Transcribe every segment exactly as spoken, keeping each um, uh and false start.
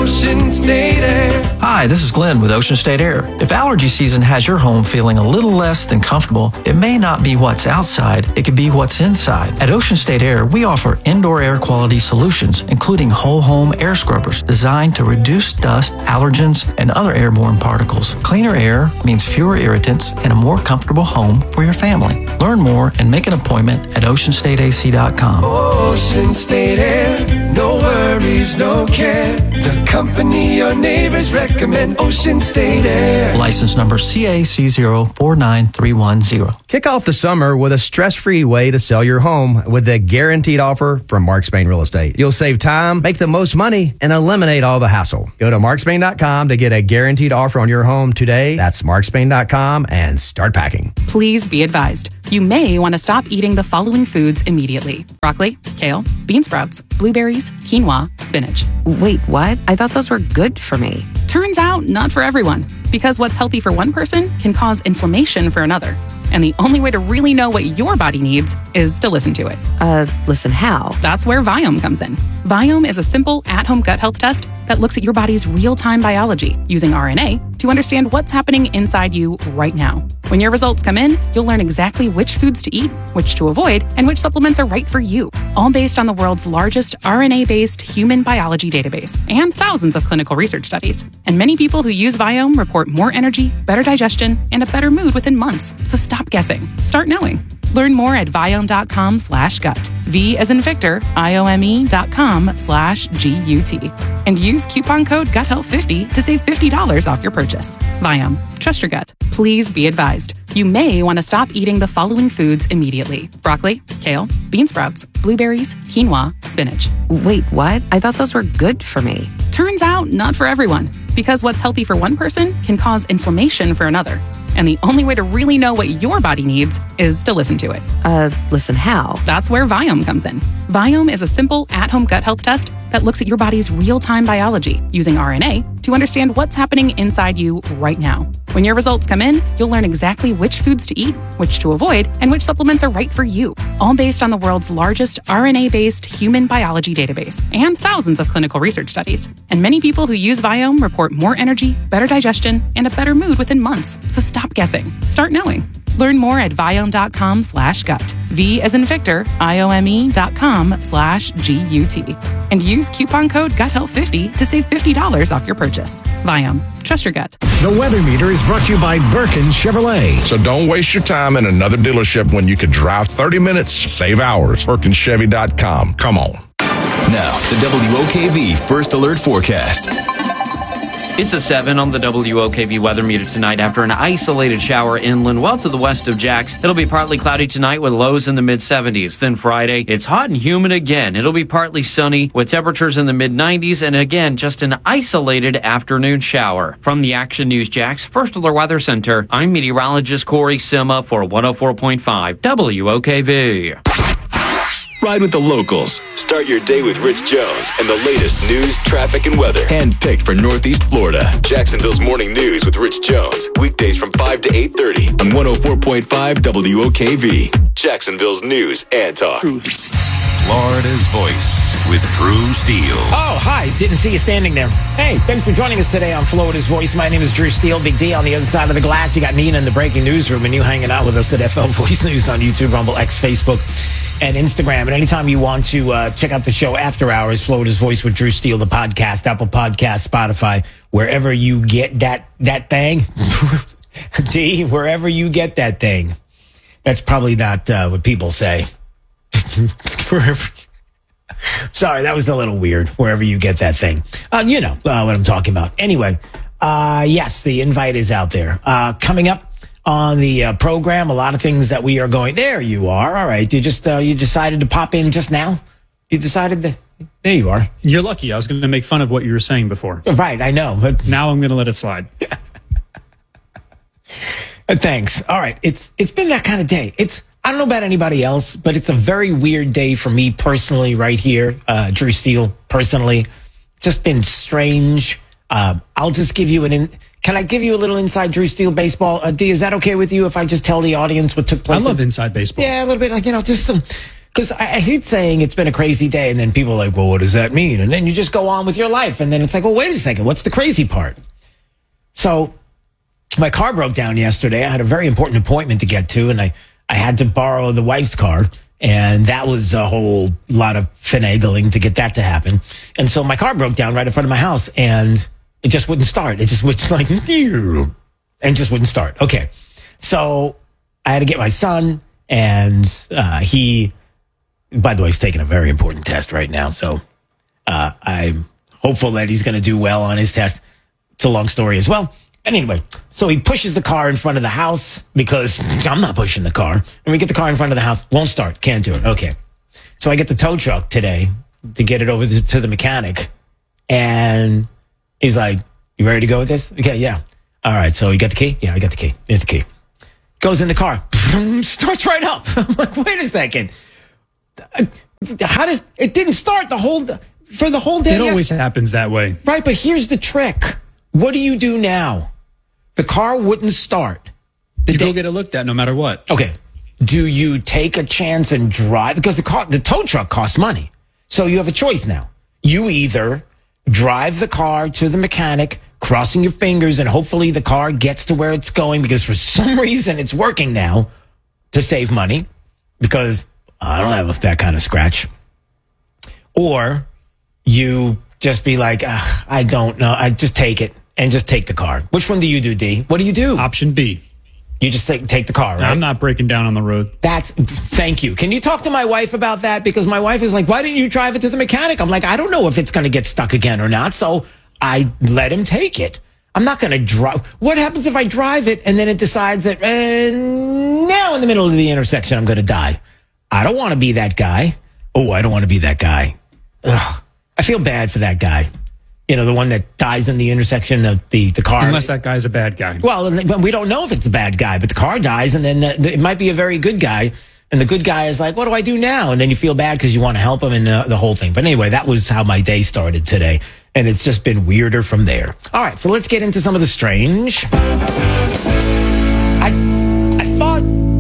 Ocean State Air. Hi, this is Glenn with Ocean State Air. If allergy season has your home feeling a little less than comfortable, it may not be what's outside, it could be what's inside. At Ocean State Air, we offer indoor air quality solutions, including whole home air scrubbers designed to reduce dust, allergens, and other airborne particles. Cleaner air means fewer irritants and a more comfortable home for your family. Learn more and make an appointment at ocean state a c dot com. Ocean State Air, no worries, no care. The company your neighbors recommend, Ocean State Air. License number C A C zero four nine three one zero. Kick off the summer with a stress-free way to sell your home with the guaranteed offer from Mark Spain Real Estate. You'll save time, make the most money, and eliminate all the hassle. Go to mark spain dot com to get a guaranteed offer on your home today. That's mark spain dot com and start packing. Please be advised. You may want to stop eating the following foods immediately: broccoli, kale, bean sprouts, blueberries, quinoa, spinach. Wait, what? I thought those were good for me. Turns out, not for everyone. Because what's healthy for one person can cause inflammation for another. And the only way to really know what your body needs is to listen to it. Uh, listen how? That's where Viome comes in. Viome is a simple, at-home gut health test that looks at your body's real-time biology using R N A to understand what's happening inside you right now. When your results come in, you'll learn exactly which foods to eat, which to avoid, and which supplements are right for you, all based on the world's largest R N A-based human biology database and thousands of clinical research studies. And many people who use Viome report more energy, better digestion, and a better mood within months. So stop guessing. Start knowing. Learn more at viome.com slash gut. V as in Victor, I-O-M-E dot com slash G-U-T. And use coupon code gut health fifty to save fifty dollars off your purchase. Viome. Trust your gut. Please be advised. You may want to stop eating the following foods immediately: broccoli, kale, bean sprouts, blueberries, quinoa, spinach. Wait, what? I thought those were good for me. Turns out, not for everyone. Because what's healthy for one person can cause inflammation for another. And the only way to really know what your body needs is to listen to it. Uh, listen how? That's where Viome comes in. Viome is a simple, at-home gut health test that looks at your body's real-time biology using R N A to understand what's happening inside you right now. When your results come in, you'll learn exactly which foods to eat, which to avoid, and which supplements are right for you, all based on the world's largest R N A-based human biology database and thousands of clinical research studies. And many people who use Viome report more energy, better digestion, and a better mood within months. So stop guessing. Start knowing. Learn more at viome.com slash gut. V as in Victor, I-O-M-E dot com slash G-U-T. And use coupon code gut health fifty to save fifty dollars off your purchase. Viome. Trust your gut. The Weather Meter is brought to you by Birkin Chevrolet. So don't waste your time in another dealership when you could drive thirty minutes, save hours. Birkin Chevy dot com. Come on. Now, the W O K V First Alert Forecast. It's a seven on the W O K V weather meter tonight after an isolated shower inland well to the west of Jax. It'll be partly cloudy tonight with lows in the mid seventies. Then Friday, it's hot and humid again. It'll be partly sunny with temperatures in the mid nineties and again, just an isolated afternoon shower. From the Action News Jax First Alert Weather Center, I'm meteorologist Corey Sima for one oh four point five W O K V. Ride with the locals. Start your day with Rich Jones and the latest news, traffic, and weather. Handpicked for Northeast Florida. Jacksonville's Morning News with Rich Jones. Weekdays from five to eight thirty on one oh four point five W O K V. Jacksonville's News and Talk. Florida's Voice with Drew Steele. Oh, hi. Didn't see you standing there. Hey, thanks for joining us today on Florida's Voice. My name is Drew Steele. Big D on the other side of the glass. You got Nina in the breaking newsroom and you hanging out with us at F L Voice News on YouTube, Rumble, X, Facebook, and Instagram. And anytime you want to uh, check out the show after hours, Florida's Voice with Drew Steele, the podcast, Apple Podcast, Spotify, wherever you get that that thing. D, wherever you get that thing. That's probably not uh, what people say. Wherever. Sorry, that was a little weird. Wherever you get that thing. Uh, you know uh, what I'm talking about. Anyway, uh, yes, the invite is out there. Uh, coming up on the uh, program, a lot of things that we are going. There you are. All right. You just uh, you decided to pop in just now? You decided to. There you are. You're lucky. I was going to make fun of what you were saying before. Right, I know. But now I'm going to let it slide. Thanks. All right. It's it's been that kind of day. It's I don't know about anybody else, but it's a very weird day for me personally right here. Uh, Drew Steele, personally. Just been strange. Uh, I'll just give you an... In, can I give you a little inside Drew Steele baseball? Uh, D, is that okay with you if I just tell the audience what took place? I love inside baseball. Yeah, a little bit. Like, you know, just some because I, I hate saying it's been a crazy day, and then people are like, well, what does that mean? And then you just go on with your life, and then it's like, well, wait a second, what's the crazy part? So my car broke down yesterday. I had a very important appointment to get to, and I, I had to borrow the wife's car, and that was a whole lot of finagling to get that to happen. And so my car broke down right in front of my house, and it just wouldn't start. It just was like, and just wouldn't start. Okay. So I had to get my son, and uh, he, by the way, he's taking a very important test right now. So uh, I'm hopeful that he's going to do well on his test. It's a long story as well. Anyway, so he pushes the car in front of the house because I'm not pushing the car. And we get the car in front of the house. Won't start. Can't do it. Okay. So I get the tow truck today to get it over to, to the mechanic. And he's like, you ready to go with this? Okay, yeah. All right. So you got the key? Yeah, I got the key. Here's the key. Goes in the car. Starts right up. I'm like, wait a second. How did it didn't start the whole for the whole day? It always happens that way. Right. But here's the trick. What do you do now? The car wouldn't start. The you day- go get it looked at no matter what. Okay. Do you take a chance and drive? Because the car, the tow truck costs money. So you have a choice now. You either drive the car to the mechanic, crossing your fingers, and hopefully the car gets to where it's going because for some reason it's working now to save money because I don't have that kind of scratch. Or you just be like, I don't know. I just take it and just take the car. Which one do you do, D? What do you do? Option B. You just take, take the car, right? I'm not breaking down on the road. That's, thank you. Can you talk to my wife about that? Because my wife is like, why didn't you drive it to the mechanic? I'm like, I don't know if it's going to get stuck again or not. So I let him take it. I'm not going to drive. What happens if I drive it and then it decides that uh, now in the middle of the intersection, I'm going to die? I don't want to be that guy. Oh, I don't want to be that guy. Ugh. I feel bad for that guy. You know, the one that dies in the intersection, the the, the car. Unless that guy's a bad guy. Well, we don't know if it's a bad guy, but the car dies, and then the, the, it might be a very good guy. And the good guy is like, what do I do now? And then you feel bad because you want to help him and uh, the whole thing. But anyway, that was how my day started today. And it's just been weirder from there. All right, so let's get into some of the strange. I I thought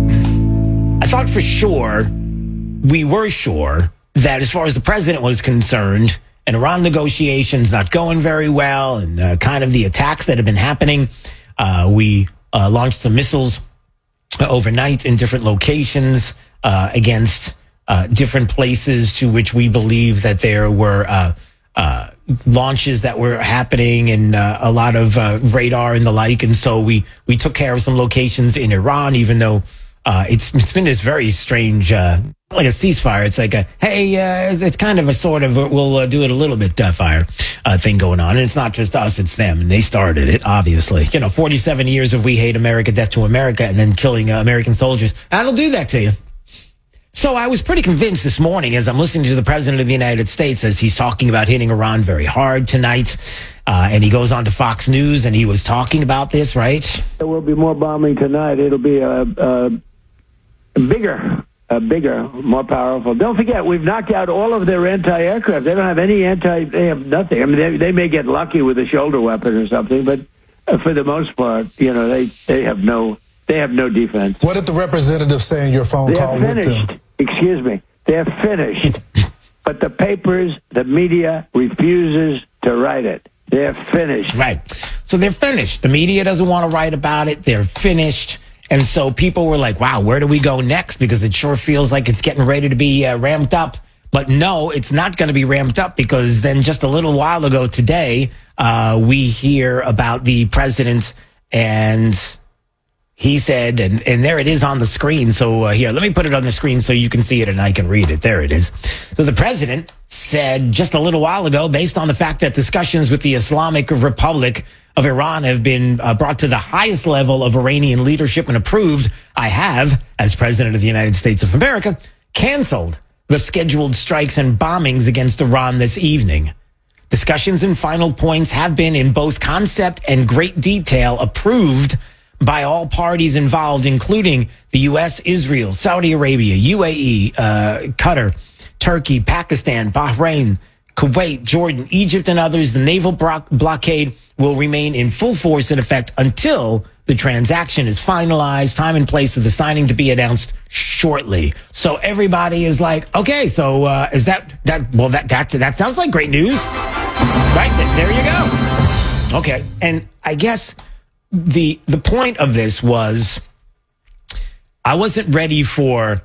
I thought for sure, we were sure that as far as the president was concerned, and Iran negotiations not going very well, and uh, kind of the attacks that have been happening. Uh, we uh, launched some missiles uh, overnight in different locations uh, against uh, different places to which we believe that there were uh, uh, launches that were happening and uh, a lot of uh, radar and the like. And so we, we took care of some locations in Iran, even though uh, it's it's been this very strange uh like a ceasefire. It's like a, hey, uh, it's kind of a sort of, a, we'll uh, do it a little bit uh, fire uh, thing going on. And it's not just us, it's them. And they started it, obviously. You know, forty-seven years of we hate America, death to America, and then killing uh, American soldiers. That'll do that to you. So I was pretty convinced this morning as I'm listening to the president of the United States as he's talking about hitting Iran very hard tonight. Uh, and he goes on to Fox News and he was talking about this, right? There will be more bombing tonight. It'll be a, a bigger Uh, bigger, more powerful. Don't forget, we've knocked out all of their anti-aircraft. They don't have any anti, they have nothing. I mean, they, they may get lucky with a shoulder weapon or something, but uh, for the most part, you know, they, they have no, they have no defense. What did the representative say in your phone they call are finished. with them? Excuse me. They're finished. But the papers, the media refuses to write it. They're finished. Right. So they're finished. The media doesn't want to write about it. They're finished. And so people were like, wow, where do we go next? Because it sure feels like it's getting ready to be uh, ramped up. But no, it's not going to be ramped up because then just a little while ago today, uh, we hear about the president and he said, and, and there it is on the screen. So uh, here, let me put it on the screen so you can see it and I can read it. There it is. So the president said just a little while ago, based on the fact that discussions with the Islamic Republic of Iran have been uh, brought to the highest level of Iranian leadership and approved, I have, as president of the United States of America, canceled the scheduled strikes and bombings against Iran this evening. Discussions and final points have been in both concept and great detail approved by all parties involved, including the U S, Israel, Saudi Arabia, U A E, uh, Qatar, Turkey, Pakistan, Bahrain, Kuwait, Jordan, Egypt, and others. The naval bro- blockade will remain in full force in effect until The transaction is finalized, time and place of the signing to be announced shortly. So everybody is like, okay, so uh, is that, that well, that, that, that sounds like great news. Right, there you go. Okay, and I guess the the point of this was I wasn't ready for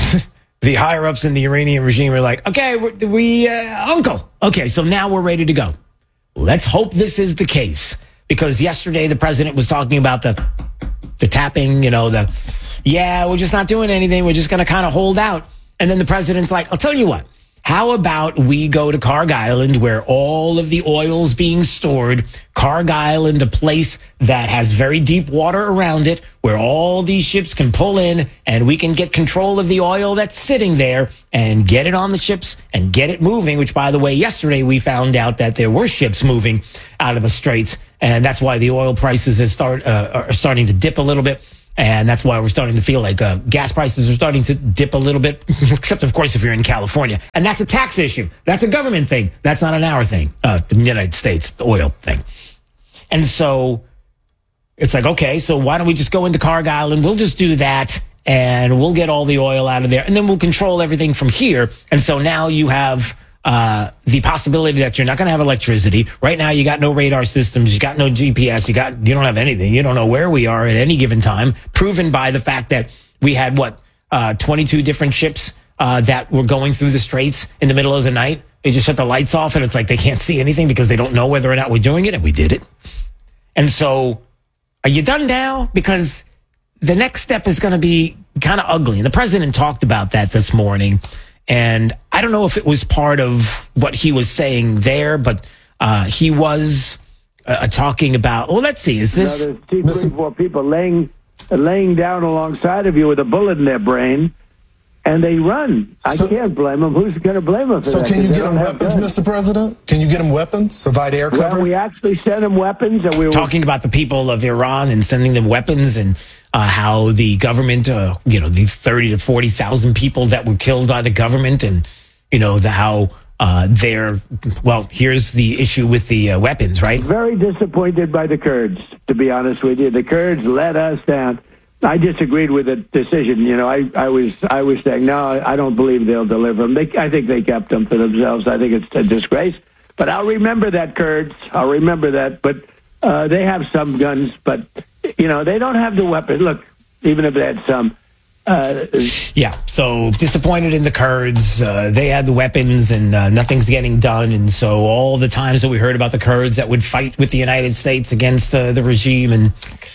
the higher-ups in the Iranian regime were like, okay, we, we uh, uncle. Okay, so now we're ready to go. Let's hope this is the case. Because yesterday the president was talking about the the tapping, you know, the, yeah, we're just not doing anything. We're just going to kind of hold out. And then the president's like, I'll tell you what. How about we go to Karg Island where all of the oil's being stored? Karg Island, a place that has very deep water around it, where all these ships can pull in and we can get control of the oil that's sitting there and get it on the ships and get it moving, which, by the way, yesterday we found out that there were ships moving out of the straits. And that's why the oil prices is start, uh, are starting to dip a little bit. And that's why we're starting to feel like uh, gas prices are starting to dip a little bit, except, of course, if you're in California. And that's a tax issue. That's a government thing. That's not an our thing, uh, the United States oil thing. And so it's like, okay, so why don't we just go into Karg Island? We'll just do that, and we'll get all the oil out of there, and then we'll control everything from here. And so now you have uh, the possibility that you're not going to have electricity. Right now, you got no radar systems. You got no G P S. You got, you don't have anything. You don't know where we are at any given time, proven by the fact that we had, what, uh, twenty-two different ships uh, that were going through the straits in the middle of the night. They just shut the lights off, and it's like they can't see anything because they don't know whether or not we're doing it, and we did it. And so, are you done now? Because the next step is going to be kind of ugly. And the president talked about that this morning. And I don't know if it was part of what he was saying there, but uh, he was uh, talking about, well, let's see, is this... You know, there's two, three, four people laying, laying down alongside of you with a bullet in their brain, and they run. So, I can't blame them. Who's going to blame them for so that? So can you get them weapons, guns. Mister President? Can you get them weapons? Provide air cover? Well, we actually sent them weapons. And we were talking about the people of Iran and sending them weapons, and uh, how the government, uh, you know, the thirty to forty thousand people that were killed by the government, and, you know, the how uh, they're, well, here's the issue with the uh, weapons, right? Very disappointed by the Kurds, to be honest with you. The Kurds let us down. I disagreed with the decision. You know, I, I was I was saying, no, I don't believe they'll deliver them. They, I think they kept them for themselves. I think it's a disgrace. But I'll remember that, Kurds. I'll remember that. But uh, they have some guns, but, you know, they don't have the weapons. Look, even if they had some. Uh, yeah, so disappointed in the Kurds. Uh, they had the weapons, and uh, nothing's getting done. And so all the times that we heard about the Kurds that would fight with the United States against uh, the regime, and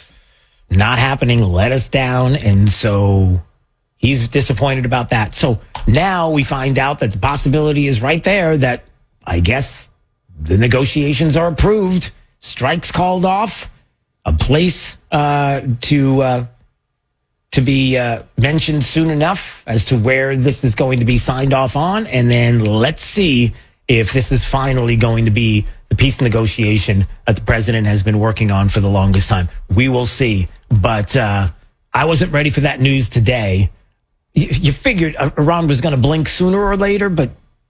not happening, let us down. And so he's disappointed about that. So now we find out that the possibility is right there that I guess the negotiations are approved, strikes called off, a place uh, to uh, to be uh, mentioned soon enough as to where this is going to be signed off on. And then let's see if this is finally going to be the peace negotiation that the president has been working on for the longest time. We will see. But uh, I wasn't ready for that news today. You, you figured Iran was going to blink sooner or later, but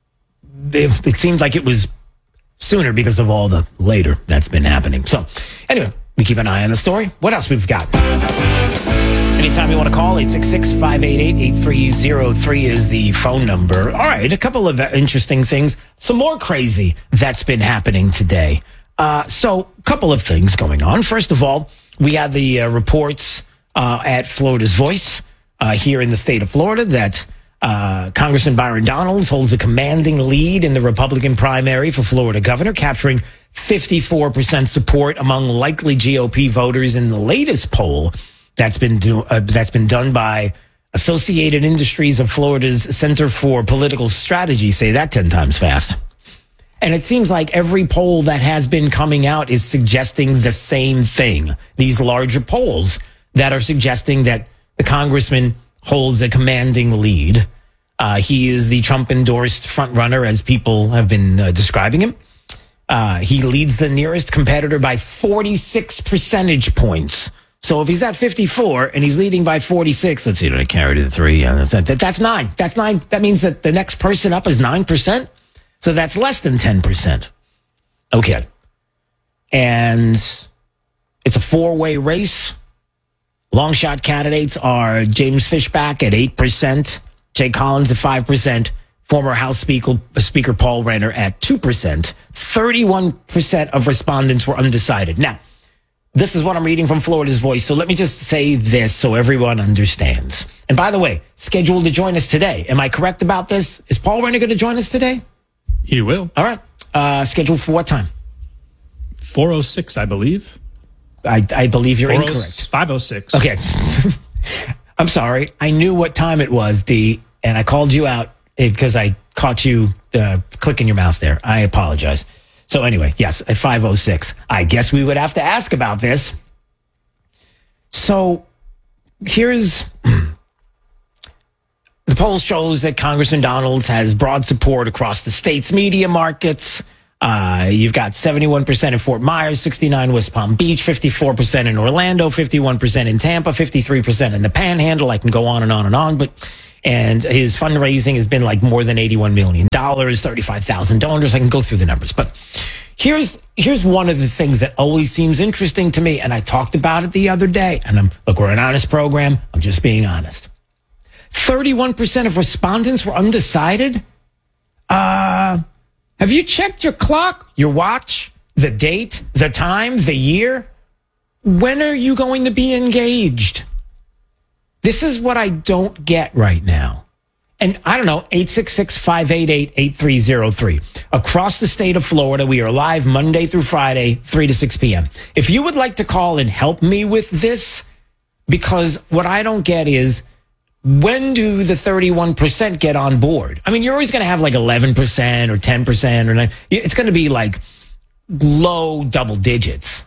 it, it seems like it was sooner because of all the later that's been happening. So anyway, we keep an eye on the story. What else we've got? Anytime you want to call, eight six six, five eight eight, eight three zero three is the phone number. All right, a couple of interesting things. Some more crazy that's been happening today. Uh, so a couple of things going on. First of all, we had the uh, reports uh, at Florida's Voice uh, here in the state of Florida that uh, Congressman Byron Donalds holds a commanding lead in the Republican primary for Florida governor, capturing fifty-four percent support among likely G O P voters in the latest poll that's been do, uh, that's been done by Associated Industries of Florida's Center for Political Strategy. Say that ten times fast. And it seems like every poll that has been coming out is suggesting the same thing. These larger polls that are suggesting that the congressman holds a commanding lead. Uh, he is the Trump-endorsed frontrunner, as people have been uh, describing him. Uh, he leads the nearest competitor by forty-six percentage points. So if he's at fifty-four and he's leading by forty-six, let's see, did I carry to the three? Yeah, that's, that, that's nine. That's nine. That means that the next person up is nine percent. So that's less than ten percent. Okay. And it's a four-way race. Long shot candidates are James Fishback at eight percent, Jay Collins at five percent, former House Speaker, Speaker Paul Renner at two percent. thirty-one percent of respondents were undecided. Now, this is what I'm reading from Florida's Voice, so let me just say this so everyone understands. And by the way, scheduled to join us today. Am I correct about this? Is Paul Renner going to join us today? He will. All right. Uh, scheduled for what time? four oh six, I believe. I, I believe you're incorrect. five oh six. Okay. I'm sorry. I knew what time it was, D, and I called you out because I caught you uh, clicking your mouse there. I apologize. So anyway, yes, at five oh six. I guess we would have to ask about this. So here's... The poll shows that Congressman Donalds has broad support across the state's media markets. Uh, you've got seventy-one percent in Fort Myers, sixty-nine West Palm Beach, fifty-four percent in Orlando, fifty-one percent in Tampa, fifty-three percent in the Panhandle. I can go on and on and on, but and his fundraising has been like more than eighty-one million dollars, thirty-five thousand donors. I can go through the numbers, but here's here's one of the things that always seems interesting to me, and I talked about it the other day. And I'm look, we're an honest program. I'm just being honest. thirty-one percent of respondents were undecided. Uh, have you checked your clock, your watch, the date, the time, the year? When are you going to be engaged? This is what I don't get right now. And I don't know, eight six six, five eight eight, eight three zero three. Across the state of Florida, we are live Monday through Friday, three to six p.m. If you would like to call and help me with this, because what I don't get is, when do the thirty-one percent get on board? I mean, you're always going to have like eleven percent or ten percent or nine. It's going to be like low double digits,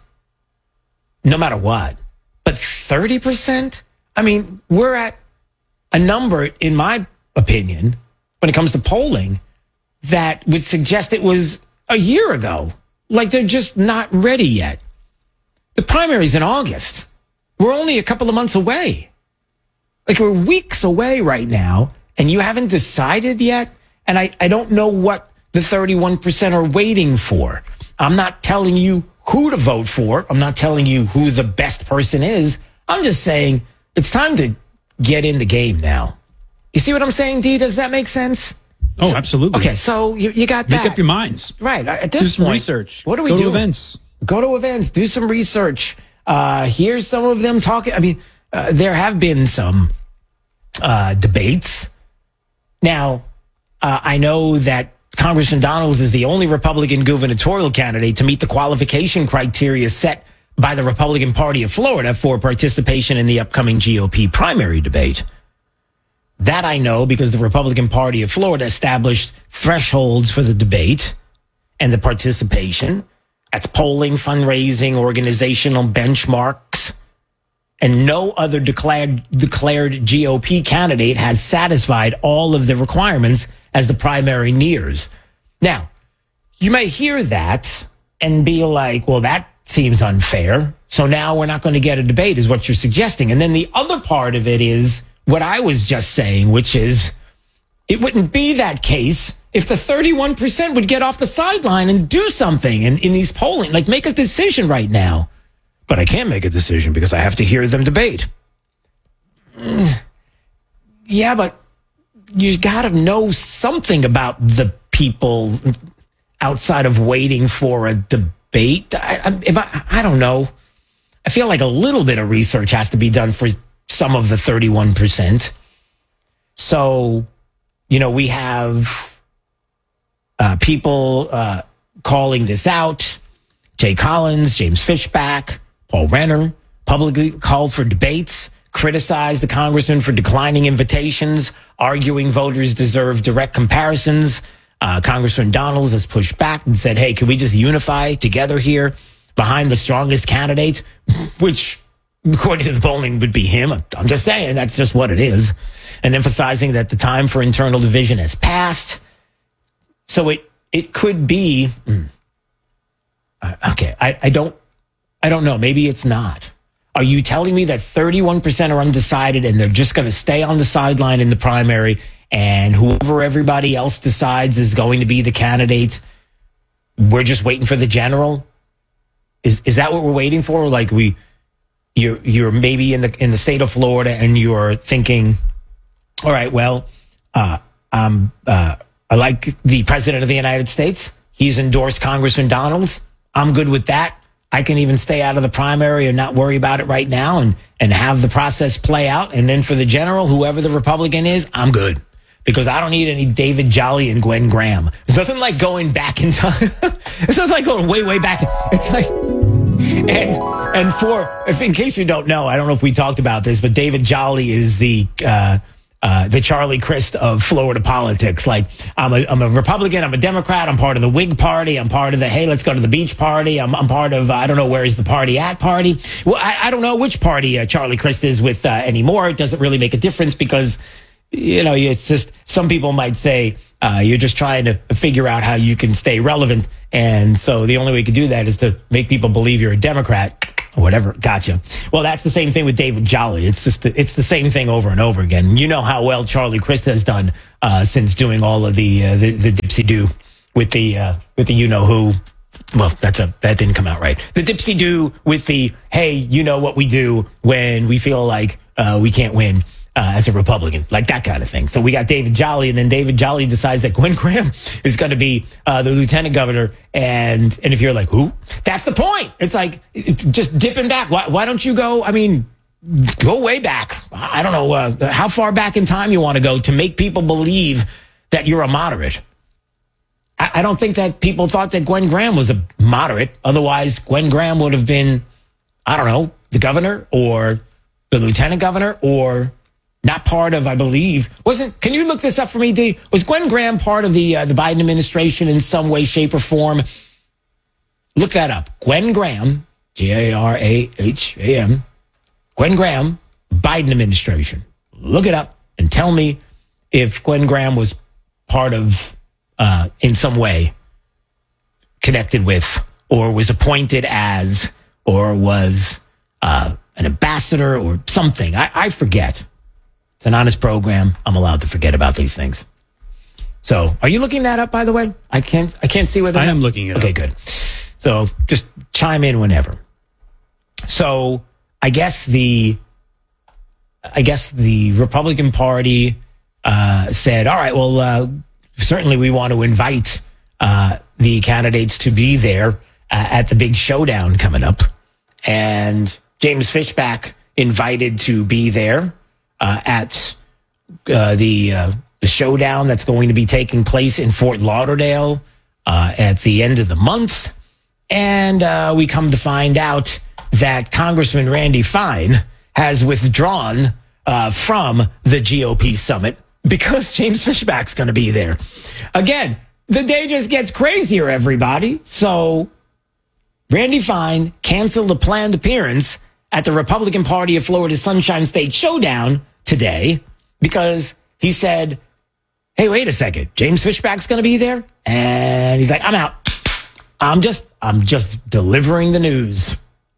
no matter what. But thirty percent? I mean, we're at a number, in my opinion, when it comes to polling, that would suggest it was a year ago. Like they're just not ready yet. The primary's in August. We're only a couple of months away. Like we're weeks away right now, and you haven't decided yet. And I, I don't know what the thirty-one percent are waiting for. I'm not telling you who to vote for. I'm not telling you who the best person is. I'm just saying it's time to get in the game now. You see what I'm saying, D? Does that make sense? Oh, so, absolutely. Okay, so you, you got that. Make up your minds. Right. At this do some point, research. What do we Go do? Go to events. Go to events. Do some research. Uh, here's some of them talking. I mean, uh, there have been some uh, debates. Now, uh, I know that Congressman Donalds is the only Republican gubernatorial candidate to meet the qualification criteria set by the Republican Party of Florida for participation in the upcoming G O P primary debate. That I know because the Republican Party of Florida established thresholds for the debate and the participation. That's polling, fundraising, organizational benchmarks. And no other declared declared G O P candidate has satisfied all of the requirements as the primary nears. Now, you may hear that and be like, well, that seems unfair. So now we're not going to get a debate is what you're suggesting. And then the other part of it is what I was just saying, which is it wouldn't be that case if the thirty-one percent would get off the sideline and do something in, in these polling, like make a decision right now. But I can't make a decision because I have to hear them debate. Mm. Yeah, but you got to know something about the people outside of waiting for a debate. I, I, I don't know. I feel like a little bit of research has to be done for some of the thirty-one percent. So, you know, we have uh, people uh, calling this out. Jay Collins, James Fishback, Paul Renner publicly called for debates, criticized the congressman for declining invitations, arguing voters deserve direct comparisons. Uh, Congressman Donalds has pushed back and said, hey, can we just unify together here behind the strongest candidate, which, according to the polling, would be him. I'm just saying that's just what it is. And emphasizing that the time for internal division has passed. So it it could be, mm, okay, I, I don't I don't know. Maybe it's not. Are you telling me that thirty-one percent are undecided and they're just going to stay on the sideline in the primary and whoever everybody else decides is going to be the candidate, we're just waiting for the general? Is is that what we're waiting for? Like we, you're you're maybe in the in the state of Florida and you're thinking, all right, well, uh, um, uh, I like the president of the United States. He's endorsed Congressman Donald. I'm good with that. I can even stay out of the primary and not worry about it right now and, and have the process play out. And then for the general, whoever the Republican is, I'm good. Because I don't need any David Jolly and Gwen Graham. It's nothing like going back in time. It's not like going way, way back. It's like, and and for, if in case you don't know, I don't know if we talked about this, but David Jolly is the uh, uh, the Charlie Crist of Florida politics. Like, I'm a, I'm a Republican, I'm a Democrat, I'm part of the Whig Party, I'm part of the, hey, let's go to the beach party, I'm, I'm part of, I don't know, where is the party at party? Well, I, I don't know which party uh, Charlie Crist is with uh, anymore. It doesn't really make a difference because, you know, it's just, some people might say uh, you're just trying to figure out how you can stay relevant. And so the only way you can do that is to make people believe you're a Democrat or whatever. Gotcha. Well, that's the same thing with David Jolly. It's just, it's the same thing over and over again. You know how well Charlie Crist has done uh, since doing all of the, uh, the, the dipsy-do with the, uh, with the you-know-who. Well, that's a, that didn't come out right. The dipsy-do with the, hey, you know what we do when we feel like uh, we can't win. Uh, as a Republican, like that kind of thing. So we got David Jolly, and then David Jolly decides that Gwen Graham is going to be uh, the lieutenant governor. And and if you're like, who? That's the point. It's like, it's just dipping back. Why, why don't you go? I mean, go way back. I don't know uh, how far back in time you want to go to make people believe that you're a moderate. I, I don't think that people thought that Gwen Graham was a moderate. Otherwise, Gwen Graham would have been, I don't know, the governor or the lieutenant governor or not part of, I believe, wasn't, can you look this up for me, D? Was Gwen Graham part of the uh, the Biden administration in some way, shape, or form? Look that up. Gwen Graham, G A R A H A M, Gwen Graham, Biden administration. Look it up and tell me if Gwen Graham was part of, uh, in some way, connected with, or was appointed as, or was uh, an ambassador or something. I, I forget. It's an honest program. I'm allowed to forget about these things. So, are you looking that up, by the way? I can't. I can't see whether I am looking it okay, up. Okay, good. So, just chime in whenever. So, I guess the, I guess the Republican Party uh, said, "All right, well, uh, certainly we want to invite uh, the candidates to be there uh, at the big showdown coming up," and James Fishback invited to be there. Uh, at uh, the uh, the showdown that's going to be taking place in Fort Lauderdale uh, at the end of the month. And uh, we come to find out that Congressman Randy Fine has withdrawn uh, from the G O P summit because James Fishback's going to be there. Again, the day just gets crazier, everybody. So Randy Fine canceled a planned appearance at the Republican Party of Florida Sunshine State Showdown today because he said, hey, wait a second, James Fishback's going to be there? And he's like, I'm out. I'm just, I'm just delivering the news.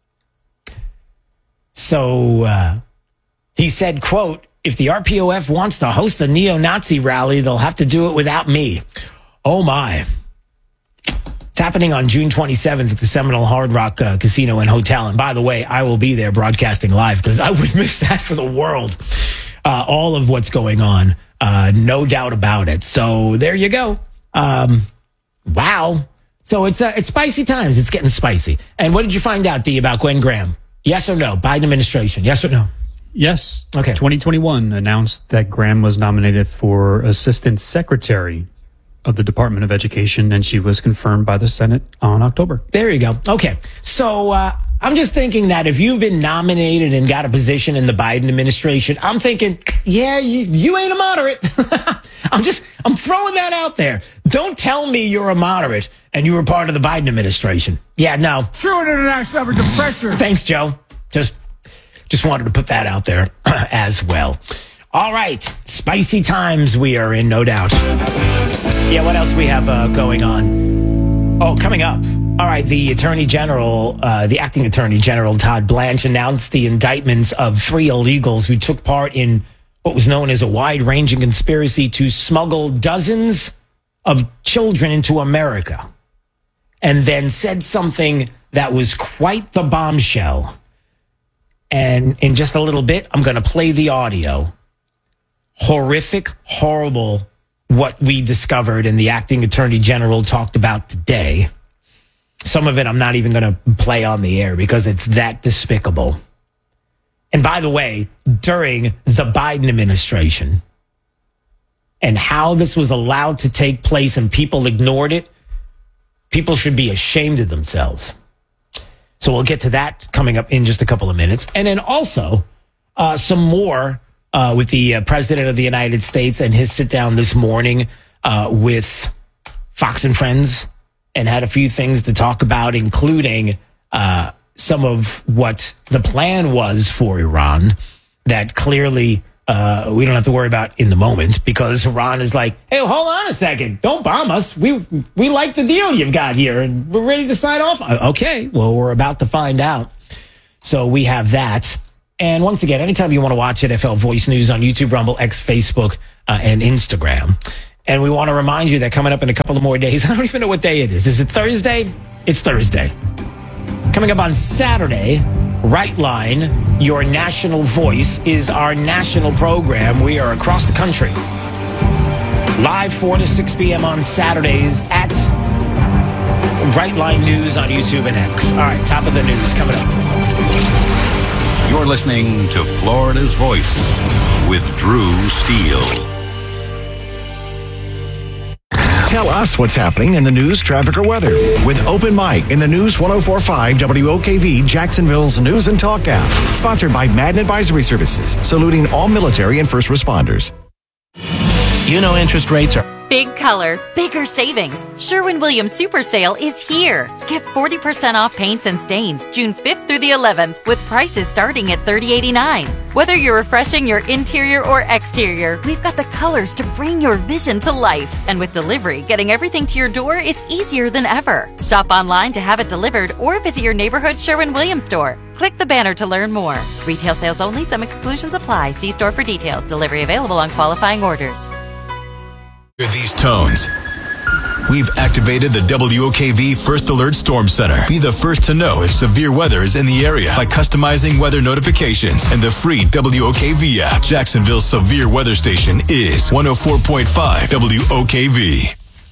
So uh, he said, quote, if the R P O F wants to host a neo-Nazi rally, they'll have to do it without me. Oh, my. It's happening on June twenty-seventh at the Seminole Hard Rock uh, Casino and Hotel. And by the way, I will be there broadcasting live because I would miss that for the world. Uh, all of what's going on. Uh, no doubt about it. So there you go. Um, wow. So it's uh, it's spicy times. It's getting spicy. And what did you find out, D, about Gwen Graham? Yes or no? Biden administration. Yes or no? Yes. Okay. twenty twenty-one announced that Graham was nominated for Assistant Secretary of the Department of Education, and she was confirmed by the Senate on October. There you go. Okay. So uh, I'm just thinking that if you've been nominated and got a position in the Biden administration, I'm thinking, yeah, you, you ain't a moderate. I'm just, I'm throwing that out there. Don't tell me you're a moderate and you were part of the Biden administration. Yeah, no. True international average of pressure. Thanks, Joe. Just, just wanted to put that out there as well. All right. Spicy times we are in, no doubt. Yeah, what else we have uh, going on? Oh, coming up. All right, the Attorney General, uh, the Acting Attorney General, Todd Blanche, announced the indictments of three illegals who took part in what was known as a wide-ranging conspiracy to smuggle dozens of children into America, and then said something that was quite the bombshell. And in just a little bit, I'm going to play the audio. Horrific, horrible, what we discovered and the acting attorney general talked about today. Some of it I'm not even going to play on the air because it's that despicable. And by the way, during the Biden administration and how this was allowed to take place and people ignored it, people should be ashamed of themselves. So we'll get to that coming up in just a couple of minutes. And then also uh, some more uh, with the uh, President of the United States and his sit down this morning uh, with Fox and Friends, and had a few things to talk about, including uh, some of what the plan was for Iran that clearly uh, we don't have to worry about in the moment, because Iran is like, hey, hold on a second. Don't bomb us. We we like the deal you've got here, and we're ready to sign off. Okay, well, we're about to find out. So we have that. And once again, anytime you want to watch N F L Voice News on YouTube, Rumble, X, Facebook, uh, and Instagram. And we want to remind you that coming up in a couple of more days, I don't even know what day it is. Is it Thursday? It's Thursday. Coming up on Saturday, Right Line, Your National Voice, is our national program. We are across the country. Live four to six p.m. on Saturdays at Right Line News on YouTube and X. All right, top of the news coming up. You're listening to Florida's Voice with Drew Steele. Tell us what's happening in the news, traffic, or weather with Open Mic in the News one oh four point five W O K V, Jacksonville's News and Talk app. Sponsored by Madden Advisory Services, saluting all military and first responders. You know interest rates are... Big color, bigger savings. Sherwin-Williams Super Sale is here. Get forty percent off paints and stains June fifth through the eleventh with prices starting at thirty eighty-nine. Whether you're refreshing your interior or exterior, we've got the colors to bring your vision to life. And with delivery, getting everything to your door is easier than ever. Shop online to have it delivered or visit your neighborhood Sherwin-Williams store. Click the banner to learn more. Retail sales only. Some exclusions apply. See store for details. Delivery available on qualifying orders. These tones. We've activated the W O K V First Alert Storm Center. Be the first to know if severe weather is in the area by customizing weather notifications and the free W O K V app. Jacksonville's severe weather station is one oh four point five W O K V.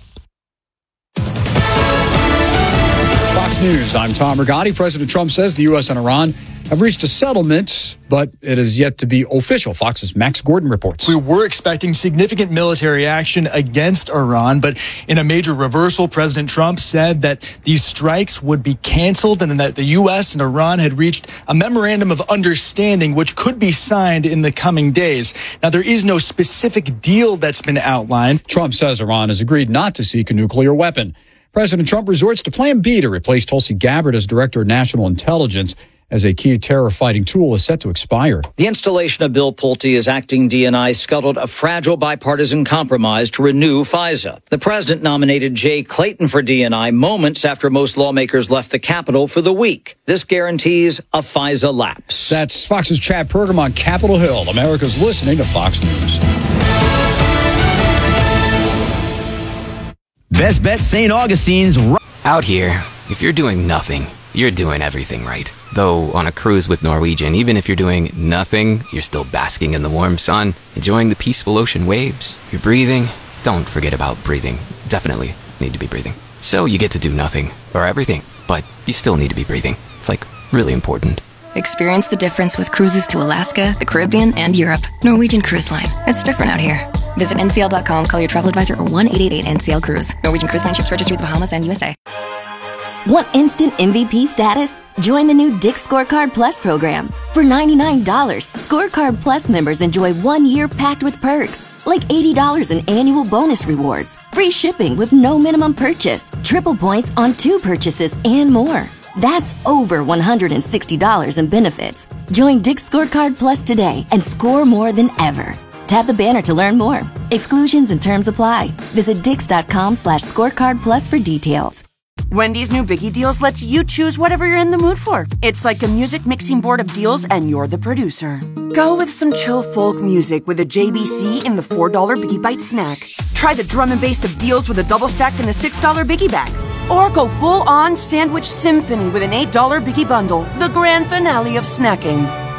Fox News, I'm Tom Rigotti. President Trump says the U S and Iran have reached a settlement, but it is yet to be official. Fox's Max Gordon reports. We were expecting significant military action against Iran, but in a major reversal, President Trump said that these strikes would be canceled and that the U S and Iran had reached a memorandum of understanding which could be signed in the coming days. Now, there is no specific deal that's been outlined. Trump says Iran has agreed not to seek a nuclear weapon. President Trump resorts to Plan B to replace Tulsi Gabbard as Director of National Intelligence, as a key terror-fighting tool is set to expire. The installation of Bill Pulte as acting D N I scuttled a fragile bipartisan compromise to renew FISA. The president nominated Jay Clayton for D N I moments after most lawmakers left the Capitol for the week. This guarantees a FISA lapse. That's Fox's Chad Pergam on Capitol Hill. America's listening to Fox News. Best Bet Saint Augustine's. Out here, if you're doing nothing, you're doing everything right. Though on a cruise with Norwegian, even if you're doing nothing, you're still basking in the warm sun, enjoying the peaceful ocean waves. You're breathing. Don't forget about breathing. Definitely need to be breathing. So you get to do nothing or everything, but you still need to be breathing. It's like really important. Experience the difference with cruises to Alaska, the Caribbean, and Europe. Norwegian Cruise Line. It's different out here. Visit N C L dot com, call your travel advisor, or one eight eight eight N C L Cruise. Norwegian Cruise Line ships registry with the Bahamas and U S A. Want instant M V P status? Join the new Dick's Scorecard Plus program. For ninety-nine dollars, Scorecard Plus members enjoy one year packed with perks, like eighty dollars in annual bonus rewards, free shipping with no minimum purchase, triple points on two purchases, and more. That's over one hundred sixty dollars in benefits. Join Dick's Scorecard Plus today and score more than ever. Tap the banner to learn more. Exclusions and terms apply. Visit dix.com slash scorecard plus for details. Wendy's new Biggie Deals lets you choose whatever you're in the mood for. It's like a music mixing board of deals and you're the producer. Go with some chill folk music with a J B C in the four dollar Biggie Bite snack. Try the drum and bass of deals with a double stack in the six dollar Biggie Bag. Or go full on sandwich symphony with an eight dollar Biggie Bundle, the grand finale of snacking.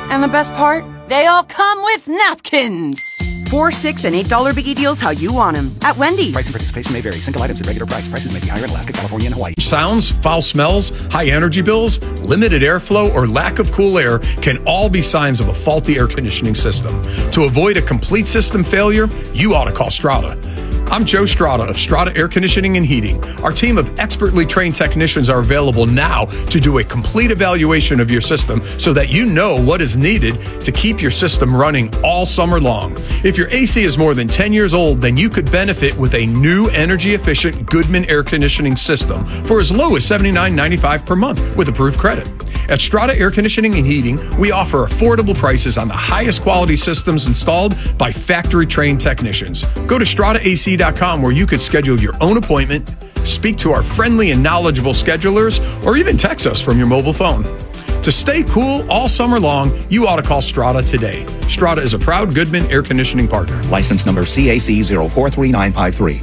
And the best part? They all come with napkins. Four, six, and eight dollar biggie deals how you want them at Wendy's. Price and participation may vary. Single items at regular price. Prices may be higher in Alaska, California, and Hawaii. Sounds, foul smells, high energy bills, limited airflow, or lack of cool air can all be signs of a faulty air conditioning system. To avoid a complete system failure, you ought to call Strata. I'm Joe Strata of Strata Air Conditioning and Heating. Our team of expertly trained technicians are available now to do a complete evaluation of your system so that you know what is needed to keep your system running all summer long. If your A C is more than ten years old, then you could benefit with a new energy-efficient Goodman air conditioning system for as low as seventy-nine ninety-five per month with approved credit. At Strata Air Conditioning and Heating, we offer affordable prices on the highest quality systems installed by factory-trained technicians. Go to strata A C dot com where you could schedule your own appointment, speak to our friendly and knowledgeable schedulers, or even text us from your mobile phone. To stay cool all summer long, you ought to call Strata today. Strata is a proud Goodman air conditioning partner. License number C A C zero four three nine five three.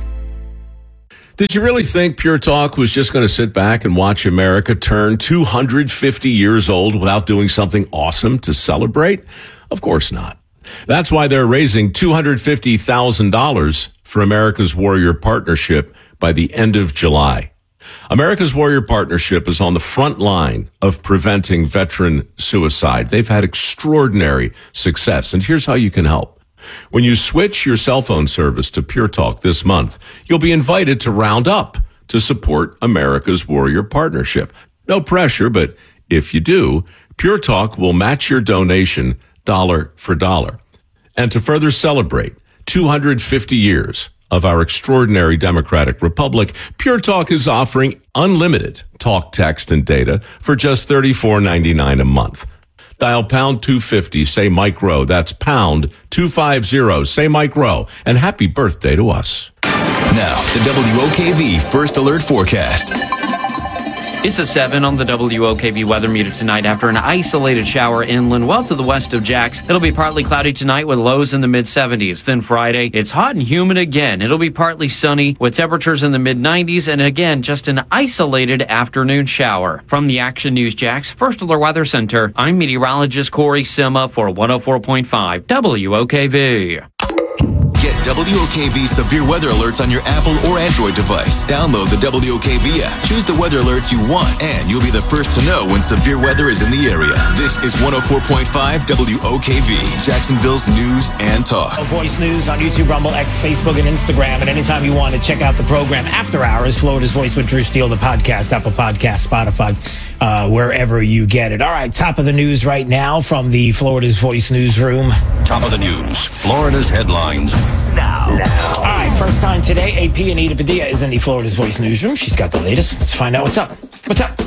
Did you really think Pure Talk was just going to sit back and watch America turn two hundred fifty years old without doing something awesome to celebrate? Of course not. That's why they're raising two hundred fifty thousand dollars for America's Warrior Partnership by the end of July. America's Warrior Partnership is on the front line of preventing veteran suicide. They've had extraordinary success, and here's how you can help. When you switch your cell phone service to Pure Talk this month, you'll be invited to round up to support America's Warrior Partnership. No pressure, but if you do, Pure Talk will match your donation dollar for dollar. And to further celebrate two hundred fifty years of our extraordinary democratic republic, Pure Talk is offering unlimited talk, text, and data for just thirty-four ninety-nine a month. Dial pound two fifty, say Mike Rowe. That's pound two fifty, say Mike Rowe. And happy birthday to us. Now, the W O K V First Alert Forecast. It's a seven on the W O K V weather meter tonight after an isolated shower inland well to the west of Jax. It'll be partly cloudy tonight with lows in the mid seventies. Then Friday, it's hot and humid again. It'll be partly sunny with temperatures in the mid nineties and again, just an isolated afternoon shower. From the Action News Jax First Alert Weather Center, I'm meteorologist Corey Sima for one oh four point five W O K V. Get W O K V severe weather alerts on your Apple or Android device. Download the W O K V app. Choose the weather alerts you want, and you'll be the first to know when severe weather is in the area. This is one oh four point five W O K V, Jacksonville's news and talk. Voice News on YouTube, Rumble, X, Facebook, and Instagram. And anytime you want to check out the program after hours, Florida's Voice with Drew Steele, the podcast, Apple Podcast, Spotify, uh, wherever you get it. All right, top of the news right now from the Florida's Voice newsroom. Top of the news, Florida's headlines. Now. now. All right, first time today, A P Anita Padilla is in the Florida's Voice newsroom. She's got the latest. Let's find out what's up. What's up?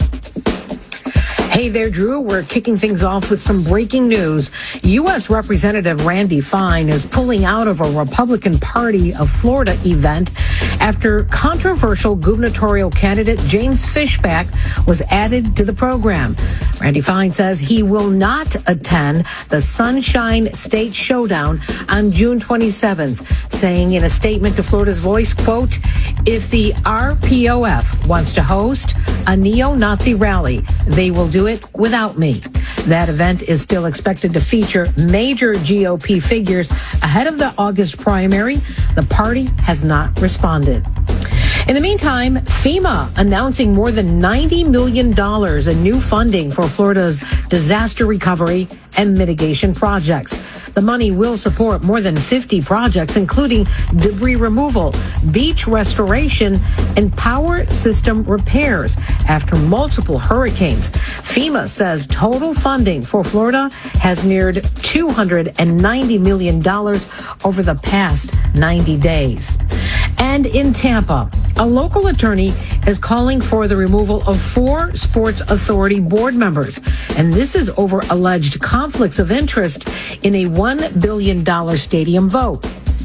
Hey there, Drew. We're kicking things off with some breaking news. U S Representative Randy Fine is pulling out of a Republican Party of Florida event after controversial gubernatorial candidate James Fishback was added to the program. Randy Fine says he will not attend the Sunshine State Showdown on June twenty-seventh, saying in a statement to Florida's Voice, quote, if the R P O F wants to host a neo-Nazi rally, they will do it without me. That event is still expected to feature major G O P figures ahead of the August primary. The party has not responded. In the meantime, FEMA announcing more than ninety million dollars in new funding for Florida's disaster recovery and mitigation projects. The money will support more than fifty projects, including debris removal, beach restoration, and power system repairs after multiple hurricanes. FEMA says total funding for Florida has neared two hundred ninety million dollars over the past ninety days. And in Tampa, a local attorney is calling for the removal of four Sports Authority board members. And this is over alleged conflicts of interest in a one billion dollars stadium vote.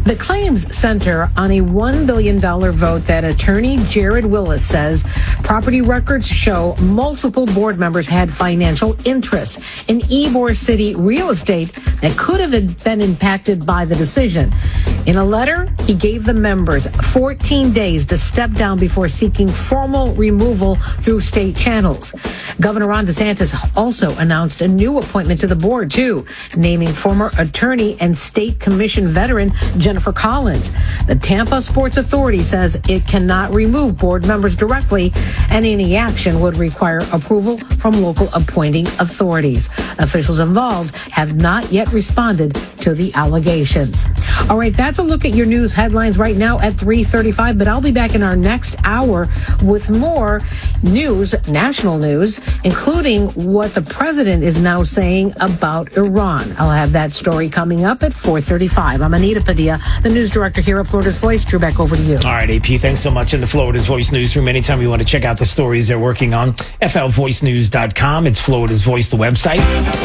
The claims center on a one billion dollars vote that attorney Jared Willis says property records show multiple board members had financial interests in Ybor City real estate that could have been impacted by the decision. In a letter, he gave the members fourteen days to step down before seeking formal removal through state channels. Governor Ron DeSantis also announced a new appointment to the board, too, naming former attorney and state commission veteran Jennifer Collins. The Tampa Sports Authority says it cannot remove board members directly, and any action would require approval from local appointing authorities. Officials involved have not yet responded to the allegations. All right, that's a look at your news headlines right now at three thirty-five, but I'll be back in our next hour with more news, national news, including what the president is now saying about Iran. I'll have that story coming up at four thirty-five. I'm Anita Padilla, the news director here at Florida's Voice. Drew, back over to you. All right, A P, thanks so much in the Florida's Voice newsroom. Anytime you want to check out the stories they're working on, F L voice news dot com. It's Florida's Voice, the website.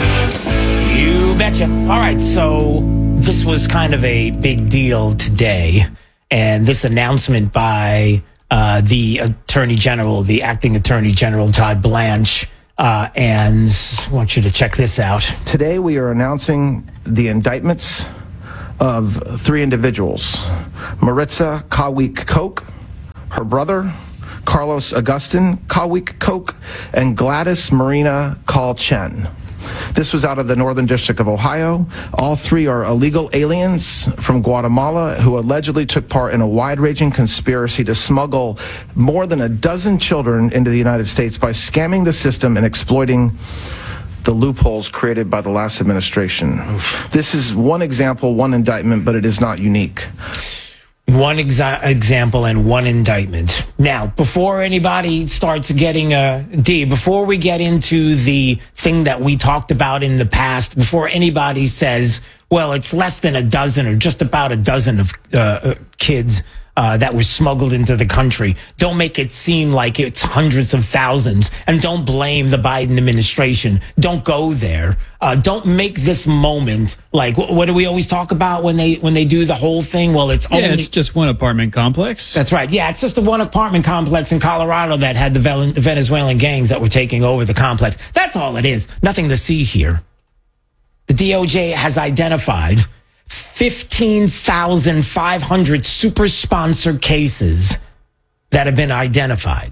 You betcha. All right, so this was kind of a big deal today, and this announcement by uh, the Attorney General, the acting Attorney General, Todd Blanche, uh, and I want you to check this out. Today we are announcing the indictments of three individuals: Maritza Kawik Koch, her brother, Carlos Agustin Kawik Koch, and Gladys Marina Call Chen. This was out of the Northern District of Ohio. All three are illegal aliens from Guatemala who allegedly took part in a wide-ranging conspiracy to smuggle more than a dozen children into the United States by scamming the system and exploiting the loopholes created by the last administration. Oof. This is one example, one indictment, but it is not unique. One exa- example and one indictment. Now, before anybody starts getting a D, before we get into the thing that we talked about in the past, before anybody says, well, it's less than a dozen or just about a dozen of uh, kids Uh, that were smuggled into the country. Don't make it seem like it's hundreds of thousands, and don't blame the Biden administration. Don't go there. Uh, don't make this moment like what, what do we always talk about when they when they do the whole thing? Well, it's yeah, only, it's just one apartment complex. That's right. Yeah, it's just a one apartment complex in Colorado that had the Venezuelan gangs that were taking over the complex. That's all it is. Nothing to see here. The D O J has identified fifteen thousand five hundred super sponsored cases that have been identified.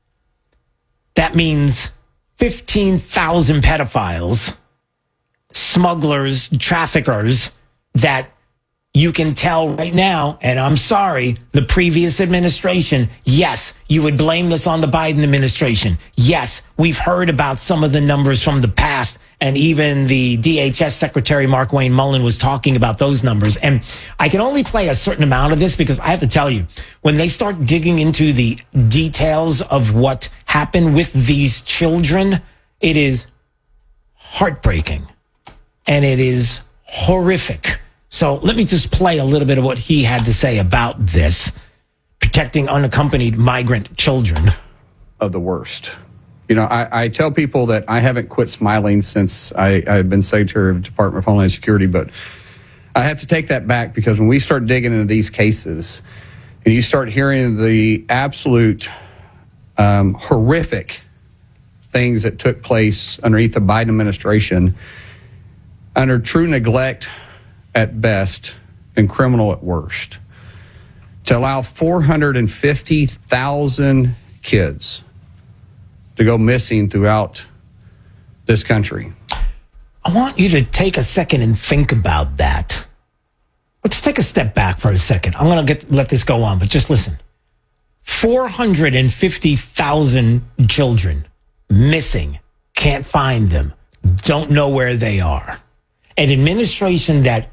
That means fifteen thousand pedophiles, smugglers, traffickers that you can tell right now, and I'm sorry, the previous administration, yes, you would blame this on the Biden administration. Yes, we've heard about some of the numbers from the past, and even the D H S Secretary Mark Wayne Mullen was talking about those numbers. And I can only play a certain amount of this because I have to tell you, when they start digging into the details of what happened with these children, it is heartbreaking and it is horrific. So let me just play a little bit of what he had to say about this, protecting unaccompanied migrant children. Of the worst. You know, I, I tell people that I haven't quit smiling since I, I've been Secretary of the Department of Homeland Security, but I have to take that back because when we start digging into these cases and you start hearing the absolute um, horrific things that took place underneath the Biden administration, under true neglect at best and criminal at worst, to allow four hundred fifty thousand kids to go missing throughout this country. I want you to take a second and think about that. Let's take a step back for a second. I'm going to get let this go on, but just listen. four hundred fifty thousand children missing, can't find them, don't know where they are. An administration that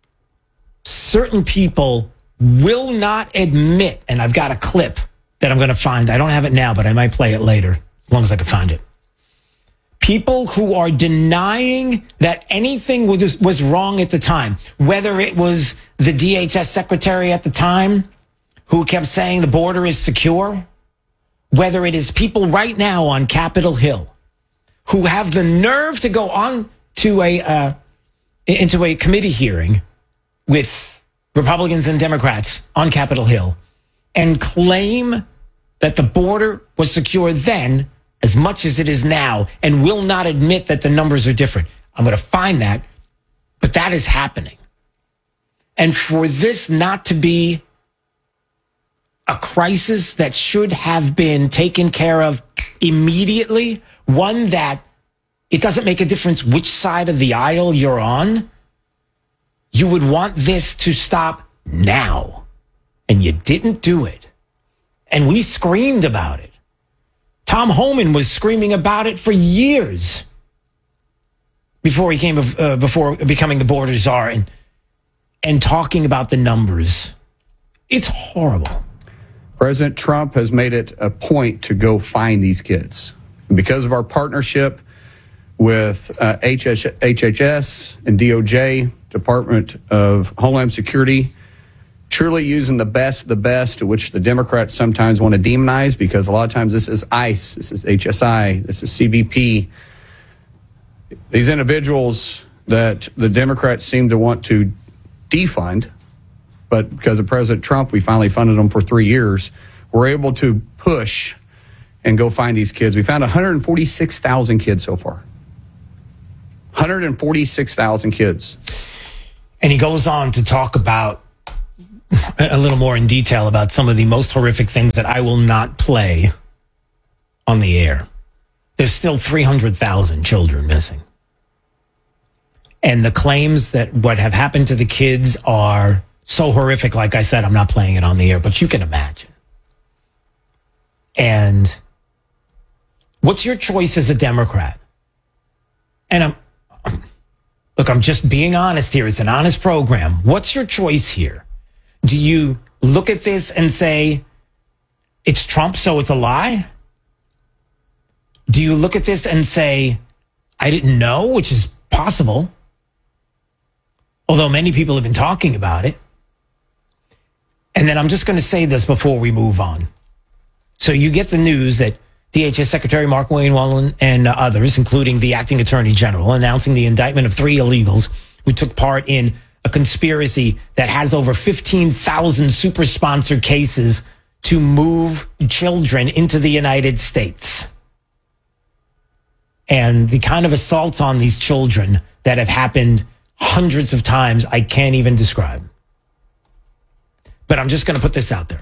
certain people will not admit, and I've got a clip that I'm going to find. I don't have it now, but I might play it later, as long as I can find it. People who are denying that anything was, was wrong at the time, whether it was the D H S secretary at the time who kept saying the border is secure, whether it is people right now on Capitol Hill who have the nerve to go on to a uh, into a committee hearing with Republicans and Democrats on Capitol Hill, and claim that the border was secure then as much as it is now, and will not admit that the numbers are different. I'm going to find that, but that is happening. And for this not to be a crisis that should have been taken care of immediately, one that it doesn't make a difference which side of the aisle you're on, you would want this to stop now. And you didn't do it. And we screamed about it. Tom Homan was screaming about it for years before he came uh, before becoming the border czar and and talking about the numbers. It's horrible. President Trump has made it a point to go find these kids. And because of our partnership with uh, H H S and D O J, Department of Homeland Security, truly using the best of the best, which the Democrats sometimes want to demonize, because a lot of times this is ICE, this is H S I, this is C B P. These individuals that the Democrats seem to want to defund, but because of President Trump, we finally funded them for three years. We're able to push and go find these kids. We found one hundred forty-six thousand kids so far. one hundred forty-six thousand kids. And he goes on to talk about a little more in detail about some of the most horrific things that I will not play on the air. There's still three hundred thousand children missing. And the claims that what have happened to the kids are so horrific, like I said, I'm not playing it on the air, but you can imagine. And what's your choice as a Democrat? And I'm, look, I'm just being honest here. It's an honest program. What's your choice here? Do you look at this and say, it's Trump, so it's a lie? Do you look at this and say, I didn't know, which is possible, although many people have been talking about it? And then I'm just going to say this before we move on. So you get the news that D H S Secretary Mark Wayne Wallen and others, including the acting attorney general, announcing the indictment of three illegals who took part in a conspiracy that has over fifteen thousand super sponsored cases to move children into the United States. And the kind of assaults on these children that have happened hundreds of times, I can't even describe. But I'm just going to put this out there.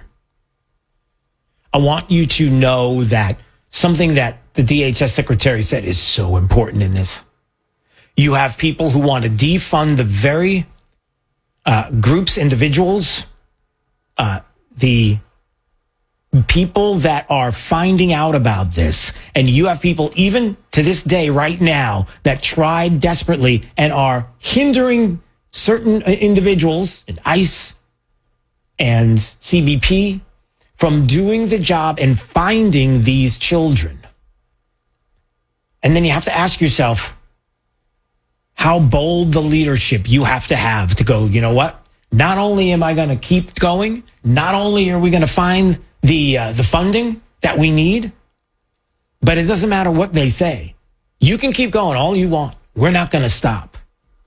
I want you to know that something that the D H S secretary said is so important in this. You have people who want to defund the very uh, groups, individuals, uh, the people that are finding out about this. And you have people, even to this day, right now, that tried desperately and are hindering certain individuals in ICE and C B P from doing the job and finding these children. And then you have to ask yourself how bold the leadership you have to have to go, you know what? Not only am I going to keep going, not only are we going to find the uh, the funding that we need, but it doesn't matter what they say. You can keep going all you want. We're not going to stop.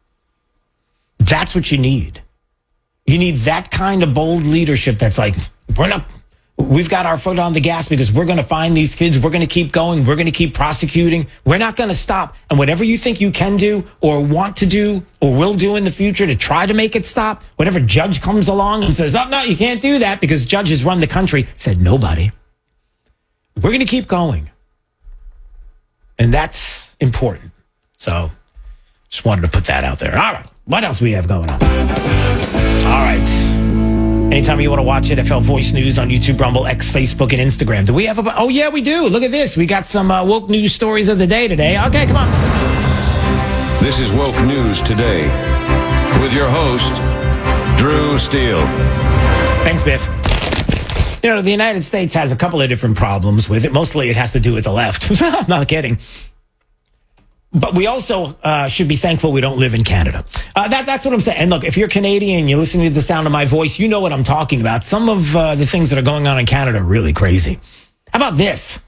That's what you need. You need that kind of bold leadership that's like, we're not, we've got our foot on the gas because we're going to find these kids. We're going to keep going. We're going to keep prosecuting. We're not going to stop. And whatever you think you can do or want to do or will do in the future to try to make it stop, whatever judge comes along and says, oh, no, you can't do that because judges run the country, said nobody. We're going to keep going. And that's important. So just wanted to put that out there. All right. What else do we have going on? All right. Anytime you want to watch N F L Voice News on YouTube, Rumble, X, Facebook, and Instagram. Do we have a... Oh, yeah, we do. Look at this. We got some uh, woke news stories of the day today. Okay, come on. This is Woke News Today with your host, Drew Steele. Thanks, Biff. You know, the United States has a couple of different problems with it. Mostly it has to do with the left. I'm not kidding. But we also uh, should be thankful we don't live in Canada. Uh, that, that's what I'm saying. And look, if you're Canadian, you're listening to the sound of my voice, you know what I'm talking about. Some of uh, the things that are going on in Canada are really crazy. How about this?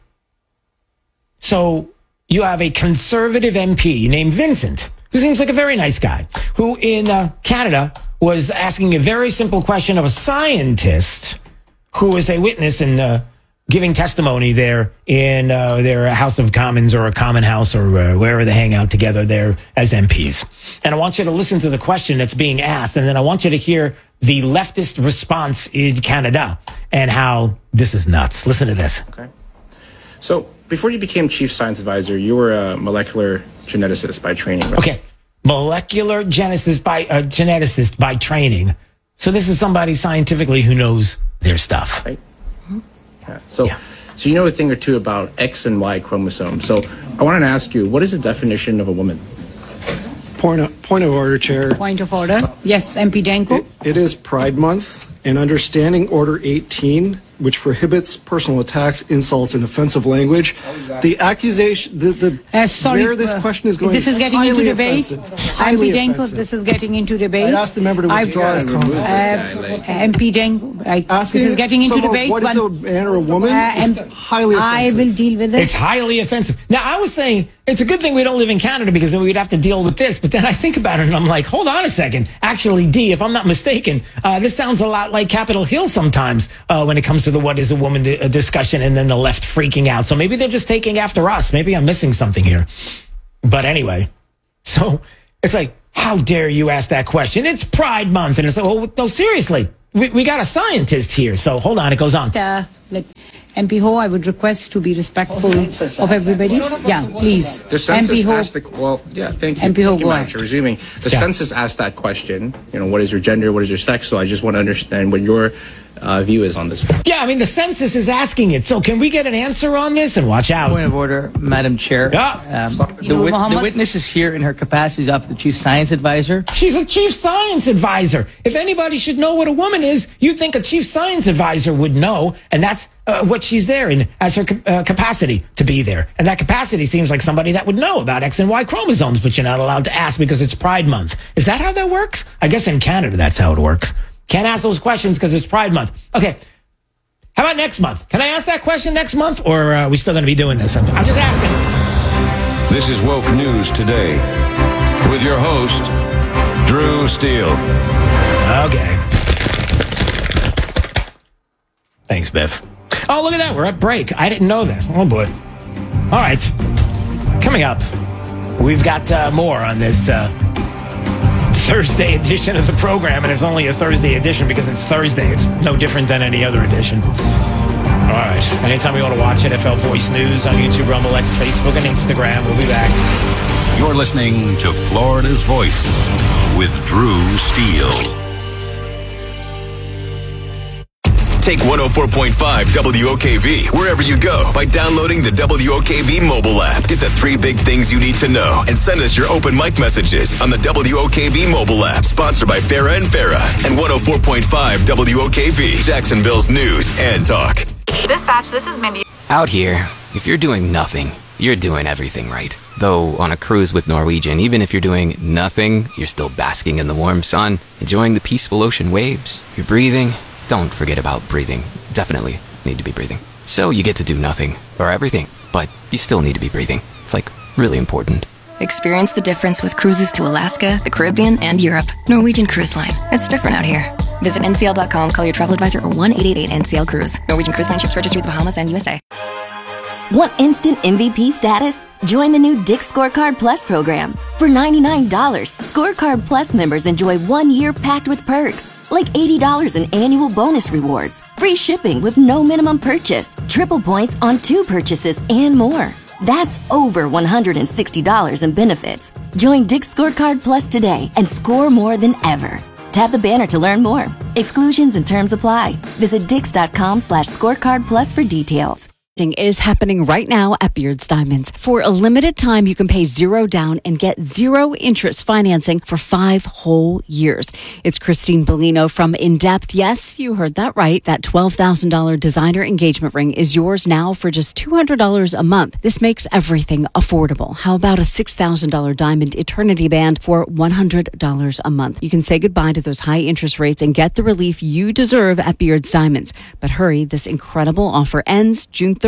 So you have a conservative M P named Vincent, who seems like a very nice guy, who in uh, Canada was asking a very simple question of a scientist who was a witness in uh, giving testimony there in uh, their House of Commons or a Common House or uh, wherever they hang out together there as M Ps. And I want you to listen to the question that's being asked, and then I want you to hear the leftist response in Canada and how this is nuts. Listen to this. Okay. So before you became chief science advisor, you were a molecular geneticist by training, right? Okay. Molecular geneticist by, uh, geneticist by training. So this is somebody scientifically who knows their stuff. Right. Yeah. So, yeah. so you know a thing or two about X and Y chromosomes. So I wanted to ask you, what is the definition of a woman? Point of, point of order, Chair. Point of order. Yes, M P Danko. It, it is Pride Month, and understanding Order eighteen, which prohibits personal attacks, insults, and offensive language. The accusation, the, the uh, sorry, where this uh, question is going this is getting into debate. M P Danko, this is getting into debate. I asked the member to withdraw his comments. Uh, M P Danko, I, this is getting into so debate. What is a man or a woman? Uh, it's highly offensive. I will deal with it. It's highly offensive. Now, I was saying it's a good thing we don't live in Canada because then we'd have to deal with this. But then I think about it and I'm like, hold on a second. Actually, D, if I'm not mistaken, uh, this sounds a lot like Capitol Hill sometimes uh, when it comes to the what is a woman uh, discussion and then the left freaking out. So maybe they're just taking after us. Maybe I'm missing something here. But anyway, so it's like, how dare you ask that question? It's Pride Month. And it's like, well, no, seriously, we, we got a scientist here. So hold on, it goes on. Uh, let M P Ho, I would request to be respectful of everybody. Yeah, please. The census M P Ho, asked the well, yeah, thank you. M P Ho, thank you, go Matt, ahead. for resuming. The Yeah. census asked that question. You know, what is your gender? What is your sex? So I just want to understand what your uh, view is on this. Yeah, I mean, the census is asking it. So can we get an answer on this? And watch out. Point of order, Madam Chair. Yeah. Um, the, wit- the witness is here in her capacity of the Chief Science Advisor. She's a chief science advisor. If anybody should know what a woman is, you'd think a chief science advisor would know. And that's uh, what she's there in as her uh, capacity to be there. And that capacity seems like somebody that would know about X and Y chromosomes, but you're not allowed to ask because it's Pride Month. Is that how that works? I guess in Canada, that's how it works. Can't ask those questions because it's Pride Month. Okay. How about next month? Can I ask that question next month? Or uh, are we still going to be doing this? I'm, I'm just asking. This is Woke News Today with your host, Drew Steele. Okay. Thanks, Biff. Oh, look at that. We're at break. I didn't know that. Oh, boy. All right. Coming up, we've got uh, more on this uh, Thursday edition of the program. And it's only a Thursday edition because it's Thursday. It's no different than any other edition. All right. Anytime you want to watch N F L Voice News on YouTube, Rumble, X, Facebook, and Instagram, we'll be back. You're listening to Florida's Voice with Drew Steele. Take one oh four point five W O K V wherever you go by downloading the W O K V mobile app. Get the three big things you need to know and send us your open mic messages on the W O K V mobile app. Sponsored by Farah and Farah and one oh four point five W O K V, Jacksonville's news and talk. Dispatch, this is Mindy. Out here, if you're doing nothing, you're doing everything right. Though on a cruise with Norwegian, even if you're doing nothing, you're still basking in the warm sun, enjoying the peaceful ocean waves. You're breathing. Don't forget about breathing. Definitely need to be breathing. So you get to do nothing or everything, but you still need to be breathing. It's like really important. Experience the difference with cruises to Alaska, the Caribbean, and Europe. Norwegian Cruise Line. It's different out here. Visit N C L dot com, call your travel advisor, or one eight eight eight N C L Cruise. Norwegian Cruise Line ships registry the Bahamas and U S A. Want instant M V P status? Join the new Dick Scorecard Plus program. For ninety-nine dollars, Scorecard Plus members enjoy one year packed with perks, like eighty dollars in annual bonus rewards, free shipping with no minimum purchase, triple points on two purchases, and more. That's over one hundred sixty dollars in benefits. Join Dick Scorecard Plus today and score more than ever. Tap the banner to learn more. Exclusions and terms apply. Visit dix.com slash scorecard plus for details. Is happening right now at Beards Diamonds. For a limited time, you can pay zero down and get zero interest financing for five whole years. It's Christine Bellino from In Depth. Yes, you heard that right. That twelve thousand dollars designer engagement ring is yours now for just two hundred dollars a month. This makes everything affordable. How about a six thousand dollars diamond eternity band for one hundred dollars a month? You can say goodbye to those high interest rates and get the relief you deserve at Beards Diamonds. But hurry, this incredible offer ends June thirtieth.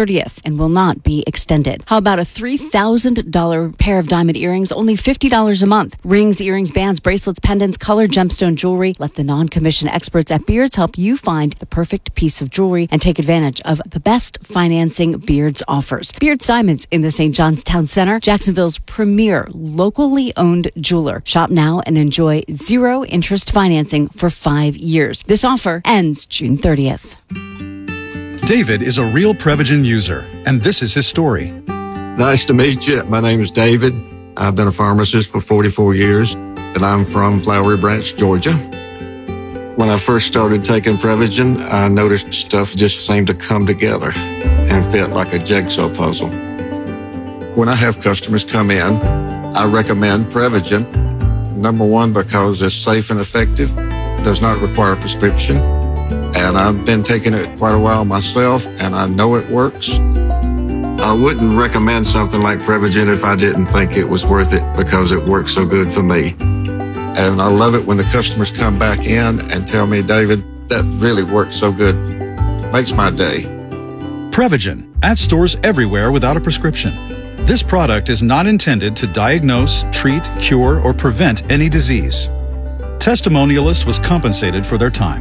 thirtieth and will not be extended. How about a three thousand dollars pair of diamond earrings, only fifty dollars a month? Rings, earrings, bands, bracelets, pendants, color gemstone jewelry. Let the non-commissioned experts at Beards help you find the perfect piece of jewelry and take advantage of the best financing Beards offers. Beards Diamonds in the Saint John's Town Center, Jacksonville's premier locally owned jeweler. Shop now and enjoy zero interest financing for five years. This offer ends June thirtieth. David is a real Prevagen user, and this is his story. Nice to meet you. My name is David. I've been a pharmacist for forty-four years, and I'm from Flowery Branch, Georgia. When I first started taking Prevagen, I noticed stuff just seemed to come together and fit like a jigsaw puzzle. When I have customers come in, I recommend Prevagen. Number one, because it's safe and effective, does not require a prescription, and I've been taking it quite a while myself, and I know it works. I wouldn't recommend something like Prevagen if I didn't think it was worth it because it works so good for me. And I love it when the customers come back in and tell me, David, that really worked so good. Makes my day. Prevagen, at stores everywhere without a prescription. This product is not intended to diagnose, treat, cure, or prevent any disease. Testimonialist was compensated for their time.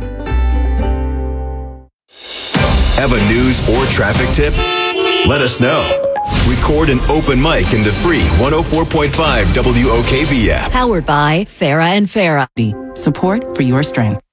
Have a news or traffic tip? Let us know. Record an open mic in the free one oh four point five W O K V app. Powered by Farah and Farah. Support for your strength.